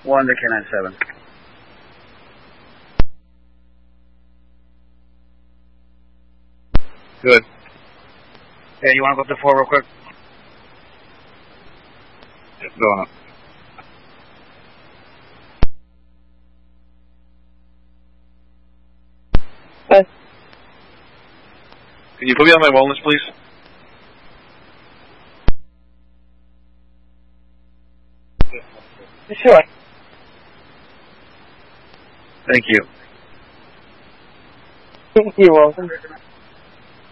1 to K97. Good. Yeah, you want to go up to 4 real quick? Yeah, going up. Good. Can you put me on my wellness, please? Sure. Thank you. You're welcome.